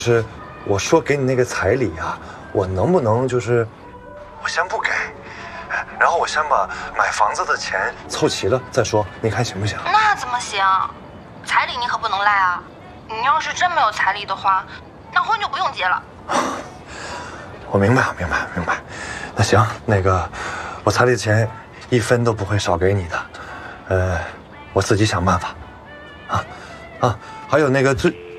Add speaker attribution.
Speaker 1: 是我说给你那个彩礼啊，我能不能就是我先不给，然后我先把买房子的钱凑齐了再说，你看行不行？
Speaker 2: 那怎么行？彩礼你可不能赖啊！你要是真没有彩礼的话，那婚就不用结了。
Speaker 1: 我明白。那行，那个我彩礼钱1分都不会少给你的，我自己想办法。还有那个最。